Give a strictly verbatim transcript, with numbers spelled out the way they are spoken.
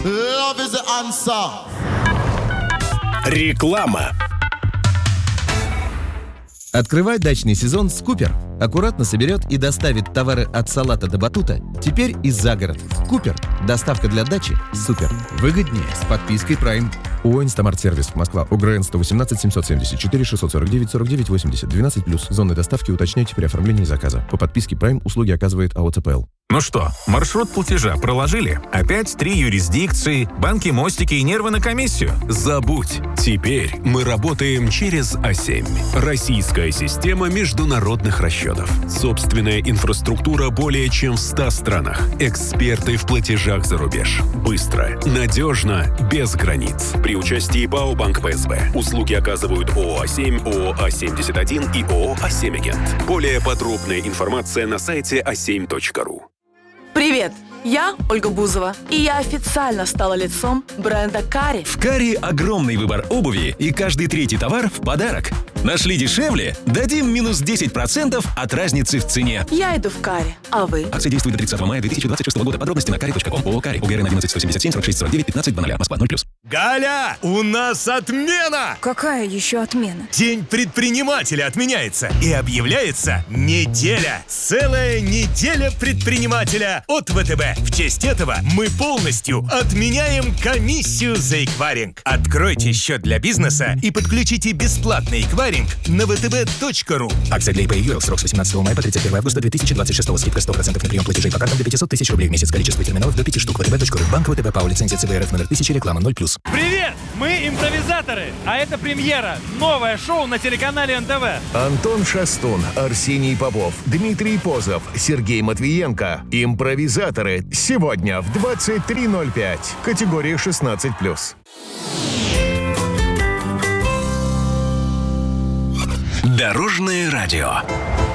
Love is the answer. Реклама. Открывай дачный сезон с Купер. Аккуратно соберет и доставит товары от салата до батута. Теперь и за город. Купер. Доставка для дачи. Супер. Выгоднее с подпиской Prime. ООО «Инстамарт-сервис», Москва. ОГРН сто восемнадцать семьсот семьдесят четыре шестьсот сорок девять сорок девять восемьдесят двенадцать плюс. Зоны доставки уточняйте при оформлении заказа. По подписке Prime услуги оказывает АО ЦПЛ. Ну что, маршрут платежа проложили? Опять три юрисдикции, банки, мостики и нервы на комиссию? Забудь. Теперь мы работаем через А семь. Российская система международных расчетов. Собственная инфраструктура более чем в ста странах. Эксперты в платежах за рубеж. Быстро, надежно, без границ. При участии ПАО «Банк ПСБ». Услуги оказывают ООО «А семь», ООО «А семьдесят один» и ООО «А семь Агент». Более подробная информация на сайте а семь точка ру. Привет! Я Ольга Бузова, и я официально стала лицом бренда Кари. В Кари огромный выбор обуви, и каждый третий товар в подарок. Нашли дешевле? Дадим минус десять процентов от разницы в цене. Я иду в Кари, а вы? Акция действует до тридцатого мая две тысячи двадцать шестого года. Подробности на кари точка ком. ООО «Кари». ОГРН одиннадцать сто семьдесят семь сорок шесть сорок девять пятнадцать двадцать. Москва. ноль плюс. Галя, у нас отмена! Какая еще отмена? День предпринимателя отменяется и объявляется неделя. Целая неделя предпринимателя от ВТБ. В честь этого мы полностью отменяем комиссию за эквайринг. Откройте счет для бизнеса и подключите бесплатный эквайринг на вэ тэ бэ точка ру. Акция для ИП и ЮРЛ. Срок с восемнадцатого мая по тридцать первое августа две тысячи двадцать шестого. Скидка сто процентов на прием платежей по картам до пятьсот тысяч рублей в месяц. Количество терминалов до пяти штук. вэ тэ бэ точка ру. Банк ВТБ. ПАО. Лицензия цэ вэ эр эф номер тысяча. Реклама ноль плюс. Привет! Мы импровизаторы, а это премьера. Новое шоу на телеканале эн тэ вэ. Антон Шастун, Арсений Попов, Дмитрий Позов, Сергей Матвиенко. Импровизаторы. Сегодня в двадцать три ноль пять. Категория шестнадцать плюс. Дорожное радио.